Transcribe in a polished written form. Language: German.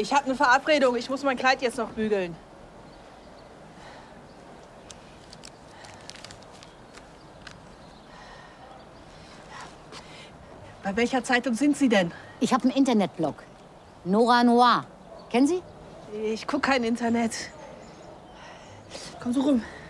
Ich habe eine Verabredung. Ich muss mein Kleid jetzt noch bügeln. Bei welcher Zeitung sind Sie denn? Ich habe einen Internetblog. Nora Noir. Kennen Sie? Ich gucke kein Internet. Komm so rum.